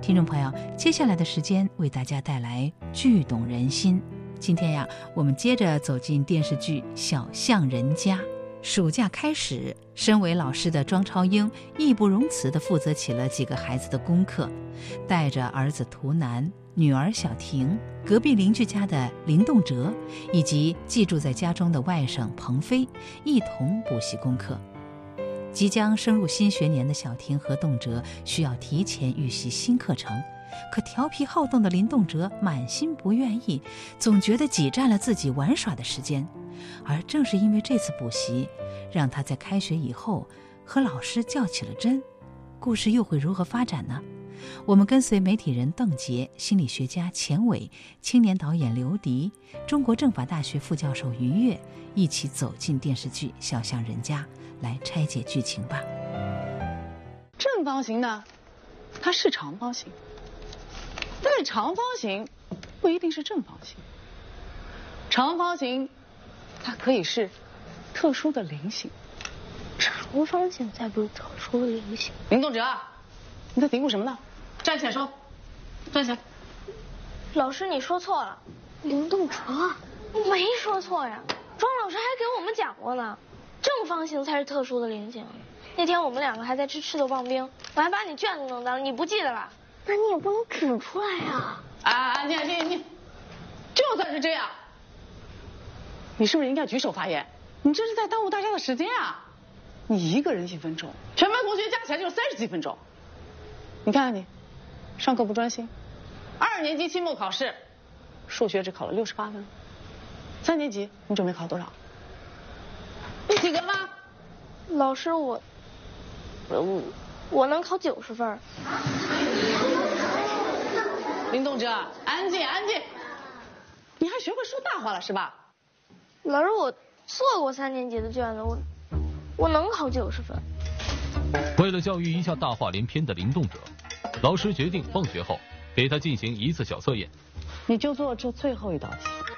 听众朋友，接下来的时间为大家带来剧动人心。今天呀，我们接着走进电视剧《小巷人家》。暑假开始，身为老师的庄超英义不容辞地负责起了几个孩子的功课，带着儿子图南、女儿小婷、隔壁邻居家的林栋哲以及寄住在家中的外甥彭飞一同补习功课。即将升入新学年的小婷和栋哲需要提前预习新课程，可调皮好动的林栋哲满心不愿意，总觉得挤占了自己玩耍的时间。而正是因为这次补习，让他在开学以后和老师较起了真。故事又会如何发展呢？我们跟随媒体人邓杰、心理学家钱伟、青年导演刘迪、中国政法大学副教授于越一起走进电视剧《小巷人家》，来拆解剧情吧。 正方形呢，它是长方形，但是长方形不一定是正方形。长方形它可以是特殊的菱形， 长方形才不是特殊的菱形。 林栋哲，你在嘀咕什么呢？站起来说，站起来。 老师，你说错了。林栋哲，没说错呀，庄老师还给我们讲过呢，正方形才是特殊的菱形。那天我们两个还在吃的棒冰，我还把你卷子弄脏了，你不记得了？那你也不能指出来呀。 安静，就算是这样，你是不是应该举手发言？你这是在耽误大家的时间啊！你一个人1分钟，全班同学加起来就是30几分钟。你看看你，上课不专心，2年级期末考试，数学只考了68分，3年级你准备考多少？你及格吗？ 老师，我能考90分。 林栋哲，安静！你还学会说大话了是吧？ 老师，我做过3年级的卷子，我能考90分。 为了教育一下大话连篇的林栋哲，老师决定放学后给他进行一次小测验。 你就做这最后一道题，